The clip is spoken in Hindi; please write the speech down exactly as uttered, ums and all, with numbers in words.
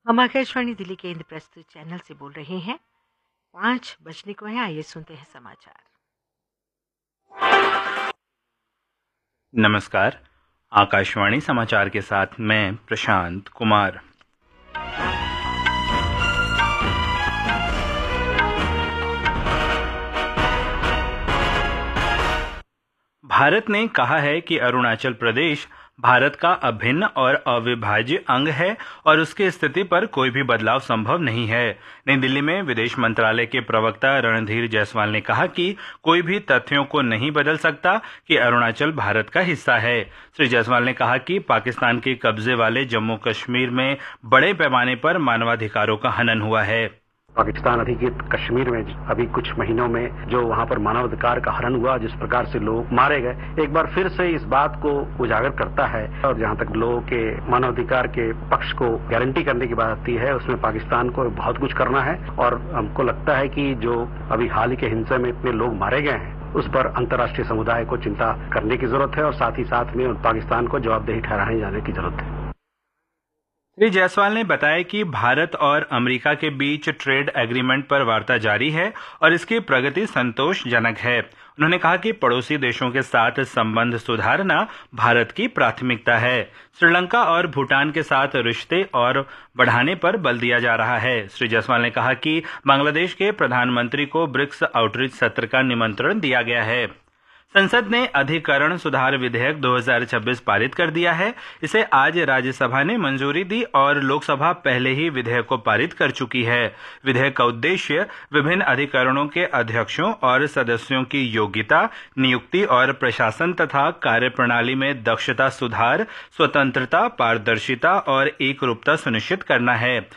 हम आकाशवाणी दिल्ली के इंद्रप्रस्थ चैनल से बोल रहे हैं। पाँच बजने को है, आइए सुनते हैं समाचार। नमस्कार, आकाशवाणी समाचार के साथ मैं प्रशांत कुमार। भारत ने कहा है कि अरुणाचल प्रदेश भारत का अभिन्न और अविभाज्य अंग है और उसकी स्थिति पर कोई भी बदलाव संभव नहीं है। नई दिल्ली में विदेश मंत्रालय के प्रवक्ता रणधीर जायसवाल ने कहा कि कोई भी तथ्यों को नहीं बदल सकता कि अरुणाचल भारत का हिस्सा है। श्री जायसवाल ने कहा कि पाकिस्तान के कब्जे वाले जम्मू कश्मीर में बड़े पैमाने पर मानवाधिकारों का हनन हुआ है। पाकिस्तान अधिकृत कश्मीर में अभी कुछ महीनों में जो वहां पर मानवाधिकार का हनन हुआ, जिस प्रकार से लोग मारे गए, एक बार फिर से इस बात को उजागर करता है। और जहां तक लोगों के मानवाधिकार के पक्ष को गारंटी करने की बात आती है, उसमें पाकिस्तान को बहुत कुछ करना है। और हमको लगता है कि जो अभी हाल ही के हिंसा में इतने लोग मारे गए हैं, उस पर अंतर्राष्ट्रीय समुदाय को चिंता करने की जरूरत है और साथ ही साथ में पाकिस्तान को जवाबदेही ठहराने जाने की जरूरत है। श्री जायसवाल ने बताया कि भारत और अमेरिका के बीच ट्रेड एग्रीमेंट पर वार्ता जारी है और इसकी प्रगति संतोषजनक है। उन्होंने कहा कि पड़ोसी देशों के साथ संबंध सुधारना भारत की प्राथमिकता है। श्रीलंका और भूटान के साथ रिश्ते और बढ़ाने पर बल दिया जा रहा है। श्री जायसवाल ने कहा कि बांग्लादेश के प्रधानमंत्री को ब्रिक्स आउटरीच सत्र का निमंत्रण दिया गया है। संसद ने अधिकरण सुधार विधेयक दो हज़ार छब्बीस पारित कर दिया है। इसे आज राज्यसभा ने मंजूरी दी और लोकसभा पहले ही विधेयक को पारित कर चुकी है। विधेयक का उद्देश्य विभिन्न अधिकरणों के अध्यक्षों और सदस्यों की योग्यता, नियुक्ति और प्रशासन तथा कार्यप्रणाली में दक्षता सुधार, स्वतंत्रता, पारदर्शिता और एकरूपता सुनिश्चित करना है।